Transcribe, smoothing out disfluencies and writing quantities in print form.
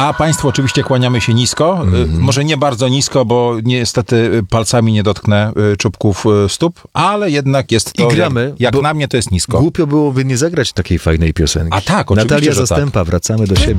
A państwu oczywiście kłaniamy się nisko. Może nie bardzo nisko, bo niestety palcami nie dotknę czubków stóp, ale jednak jest to, I gramy, jak na mnie to jest nisko. Głupio byłoby nie zagrać takiej fajnej piosenki. A tak, oczywiście, Natalia że Zastępa, wracamy do siebie.